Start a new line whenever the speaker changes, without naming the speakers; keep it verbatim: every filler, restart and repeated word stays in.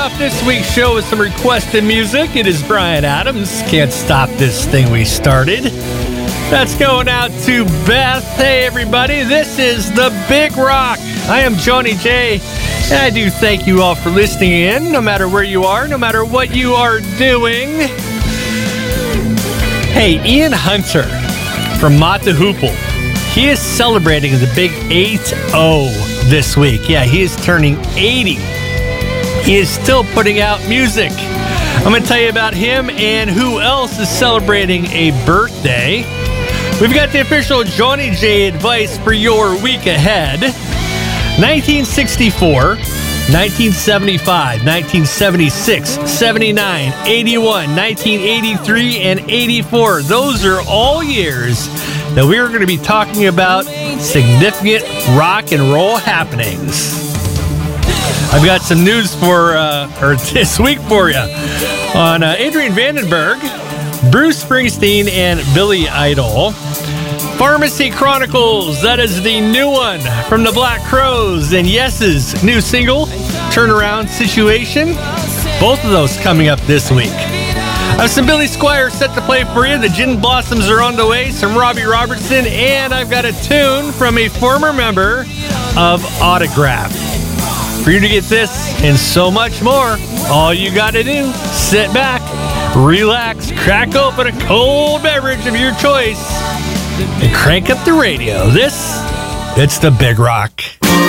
off this week's show with some requested music. It is Bryan Adams. Can't stop this thing we started. That's going out to Beth. Hey, everybody. This is The Big Rock. I am Johnny J. And I do thank you all for listening in, no matter where you are, no matter what you are doing. Hey, Ian Hunter from Mott the Hoople. He is celebrating the big eight oh this week. Yeah, he is turning eighty. He is still putting out music. I'm going to tell you about him and who else is celebrating a birthday. We've got the official Johnny J advice for your week ahead. nineteen sixty-four, nineteen seventy-five, nineteen seventy-six, seventy-nine, eighty-one, nineteen eighty-three, and eighty-four. Those are all years that we are going to be talking about significant rock and roll happenings. I've got some news for, uh, or this week for you on uh, Adrian Vandenberg, Bruce Springsteen, and Billy Idol. Pharmacy Chronicles, that is the new one from the Black Crowes, and Yes's new single, Turnaround Situation. Both of those coming up this week. I have some Billy Squier set to play for you. The Gin Blossoms are on the way, some Robbie Robertson, and I've got a tune from a former member of Autograph. For you to get this and so much more, all you got to do, sit back, relax, crack open a cold beverage of your choice, and crank up the radio. This, it's The Big Rock.